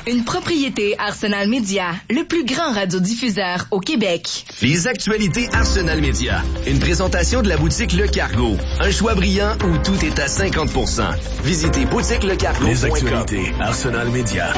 Une propriété Arsenal Média, le plus grand radiodiffuseur au Québec. Les actualités Arsenal Média. Une présentation de la boutique Le Cargo. Un choix brillant où tout est à 50%. Visitez boutiquelecargo.com. Les actualités Arsenal Média.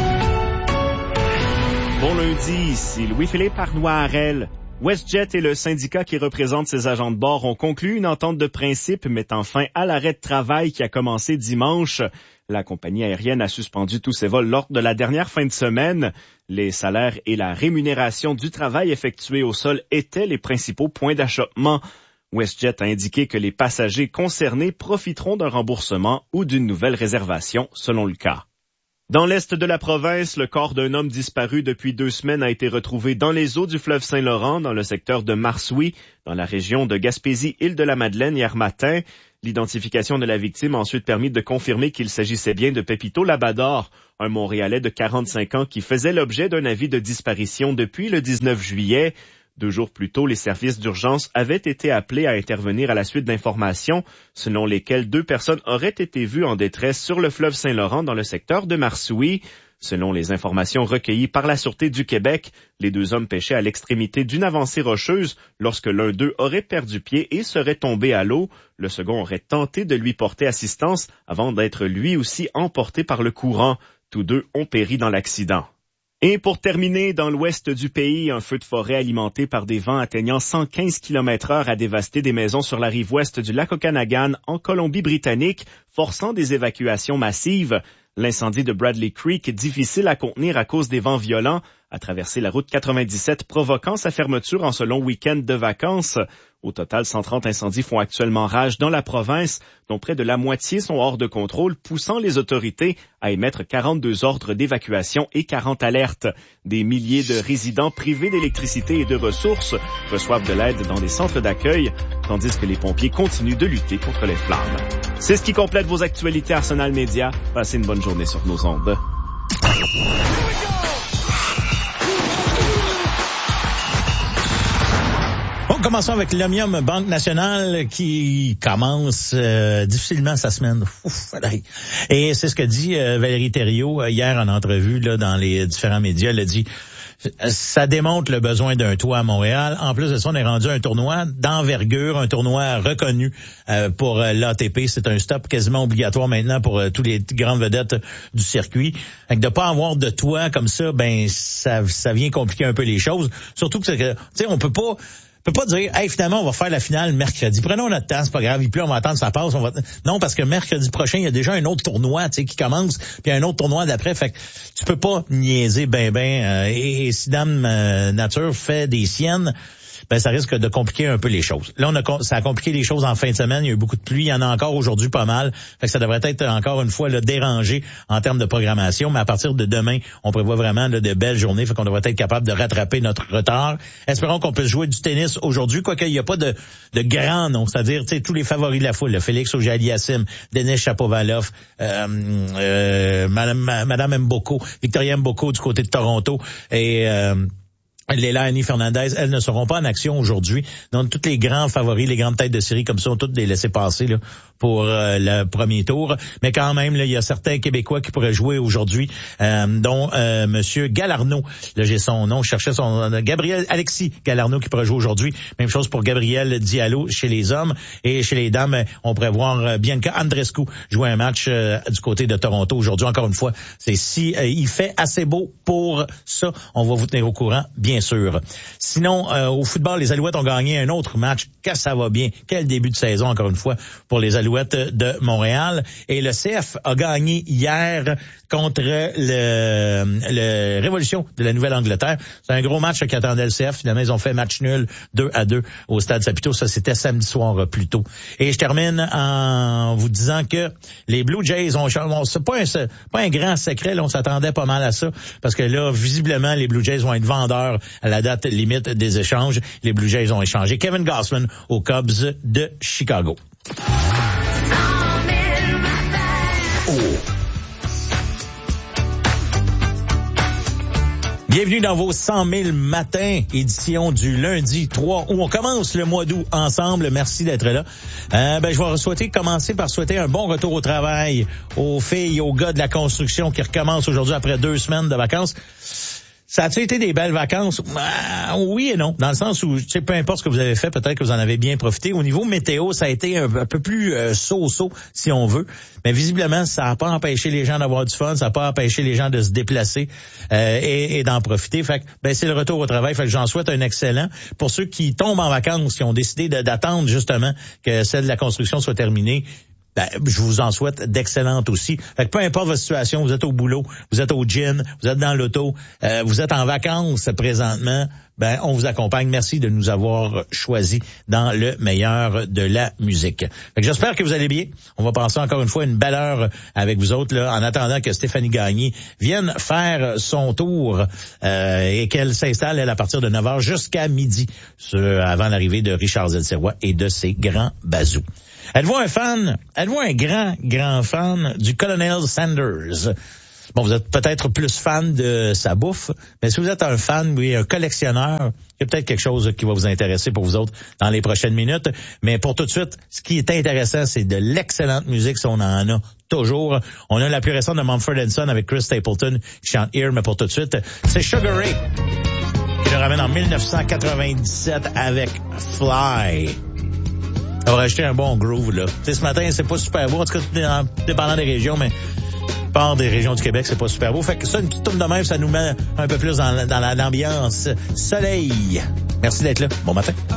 Bon lundi, ici Louis-Philippe Arnois-Harel. WestJet et le syndicat qui représente ses agents de bord ont conclu une entente de principe mettant fin à l'arrêt de travail qui a commencé dimanche. La compagnie aérienne a suspendu tous ses vols lors de la dernière fin de semaine. Les salaires et la rémunération du travail effectué au sol étaient les principaux points d'achoppement. WestJet a indiqué que les passagers concernés profiteront d'un remboursement ou d'une nouvelle réservation selon le cas. Dans l'est de la province, le corps d'un homme disparu depuis 2 semaines a été retrouvé dans les eaux du fleuve Saint-Laurent, dans le secteur de Marsoui, dans la région de Gaspésie-Île-de-la-Madeleine hier matin. L'identification de la victime a ensuite permis de confirmer qu'il s'agissait bien de Pepito Labador, un Montréalais de 45 ans qui faisait l'objet d'un avis de disparition depuis le 19 juillet. 2 jours plus tôt, les services d'urgence avaient été appelés à intervenir à la suite d'informations selon lesquelles 2 personnes auraient été vues en détresse sur le fleuve Saint-Laurent dans le secteur de Marsoui. Selon les informations recueillies par la Sûreté du Québec, les 2 hommes pêchaient à l'extrémité d'une avancée rocheuse lorsque l'un d'eux aurait perdu pied et serait tombé à l'eau. Le second aurait tenté de lui porter assistance avant d'être lui aussi emporté par le courant. Tous 2 ont péri dans l'accident. Et pour terminer, dans l'ouest du pays, un feu de forêt alimenté par des vents atteignant 115 km/h a dévasté des maisons sur la rive ouest du lac Okanagan en Colombie-Britannique, forçant des évacuations massives. L'incendie de Bradley Creek, difficile à contenir à cause des vents violents, a traversé la route 97, provoquant sa fermeture en ce long week-end de vacances. Au total, 130 incendies font actuellement rage dans la province, dont près de la moitié sont hors de contrôle, poussant les autorités à émettre 42 ordres d'évacuation et 40 alertes. Des milliers de résidents privés d'électricité et de ressources reçoivent de l'aide dans des centres d'accueil, tandis que les pompiers continuent de lutter contre les flammes. C'est ce qui complète vos actualités Arsenal Média. Passez une bonne journée sur nos ondes. Commençons avec l'Omnium Banque Nationale qui commence difficilement sa semaine. Et c'est ce que dit Valérie Thériault hier en entrevue là, dans les différents médias. Elle a dit ça démontre le besoin d'un toit à Montréal. En plus de ça, on est rendu à un tournoi d'envergure, un tournoi reconnu pour l'ATP. C'est un stop quasiment obligatoire maintenant pour tous les grandes vedettes du circuit. Donc, de pas avoir de toit comme ça, ben ça vient compliquer un peu les choses. Surtout que tu sais, on peut pas dire, hey, finalement, on va faire la finale mercredi. Prenons notre temps, c'est pas grave. Et puis on va attendre ça passe. Non, parce que mercredi prochain, il y a déjà un autre tournoi, tu sais, qui commence, puis un autre tournoi d'après. Fait que tu peux pas niaiser et si Dame Nature fait des siennes, ben ça risque de compliquer un peu les choses. Là, ça a compliqué les choses en fin de semaine. Il y a eu beaucoup de pluie. Il y en a encore aujourd'hui pas mal. Fait que ça devrait être encore une fois dérangé en termes de programmation. Mais à partir de demain, on prévoit vraiment de belles journées. Fait qu'on devrait être capable de rattraper notre retard. Espérons qu'on puisse jouer du tennis aujourd'hui. Quoique il n'y a pas de grands noms. C'est-à-dire, tu sais, tous les favoris de la foule. Félix Auger-Aliassime, Denis Shapovalov, Madame Mboko, Victoria Mboko du côté de Toronto et Leila Annie Fernandez, elles ne seront pas en action aujourd'hui. Donc, tous les grands favoris, les grandes têtes de série comme ça, ont toutes les laissés passer là, pour le premier tour. Mais quand même, là, il y a certains Québécois qui pourraient jouer aujourd'hui, dont Monsieur Galarneau. Là, j'ai son nom, je cherchais son nom. Alexis Galarneau qui pourrait jouer aujourd'hui. Même chose pour Gabriel Diallo chez les hommes. Et chez les dames, on pourrait voir Bianca Andreescu jouer un match du côté de Toronto aujourd'hui. Encore une fois, c'est si il fait assez beau pour ça, on va vous tenir au courant, bien sûr. Sinon, au football, les Alouettes ont gagné un autre match. Que ça va bien. Quel début de saison, encore une fois, pour les Alouettes de Montréal. Et le CF a gagné hier contre le Révolution de la Nouvelle-Angleterre. C'est un gros match qui attendait le CF. Finalement, ils ont fait match nul 2-2 au Stade Saputo. Ça, c'était samedi soir plus tôt. Et je termine en vous disant que les Blue Jays c'est pas un grand secret. Là, on s'attendait pas mal à ça. Parce que là, visiblement, les Blue Jays vont être vendeurs à la date limite des échanges. Les Blue Jays ont échangé Kevin Gausman aux Cubs de Chicago. Bienvenue dans vos 100 000 matins, édition du lundi 3, où on commence le mois d'août ensemble. Merci d'être là. Je vais commencer par souhaiter un bon retour au travail aux filles et aux gars de la construction qui recommencent aujourd'hui après 2 semaines de vacances. Ça a-tu été des belles vacances? Oui et non. Dans le sens où, peu importe ce que vous avez fait, peut-être que vous en avez bien profité. Au niveau météo, ça a été un peu plus so-so, si on veut. Mais visiblement, ça n'a pas empêché les gens d'avoir du fun, ça n'a pas empêché les gens de se déplacer et d'en profiter. Fait que, c'est le retour au travail. Fait que j'en souhaite un excellent. Pour ceux qui tombent en vacances, qui ont décidé d'attendre justement que celle de la construction soit terminée, je vous en souhaite d'excellentes aussi. Fait que peu importe votre situation, vous êtes au boulot, vous êtes au gym, vous êtes dans l'auto, vous êtes en vacances présentement, on vous accompagne. Merci de nous avoir choisis dans le meilleur de la musique. Fait que j'espère que vous allez bien. On va passer encore une fois une belle heure avec vous autres là, en attendant que Stéphanie Gagné vienne faire son tour et qu'elle s'installe à partir de 9h jusqu'à midi, avant l'arrivée de Richard Zelsirrois et de ses grands bazous. Êtes-vous un grand fan du Colonel Sanders? Bon, vous êtes peut-être plus fan de sa bouffe, mais si vous êtes un fan, un collectionneur, il y a peut-être quelque chose qui va vous intéresser pour vous autres dans les prochaines minutes. Mais pour tout de suite, ce qui est intéressant, c'est de l'excellente musique, si on en a toujours. On a la plus récente de Mumford & Son avec Chris Stapleton qui chante Here, mais pour tout de suite, c'est Sugar Ray qui le ramène en 1997 avec Fly. On va rajouter un bon groove, là. Ce matin, c'est pas super beau. En tout cas, dépendant des régions, mais part des régions du Québec, c'est pas super beau. Fait que ça, une petite tourne de même, ça nous met un peu plus dans l'ambiance soleil. Merci d'être là. Bon matin.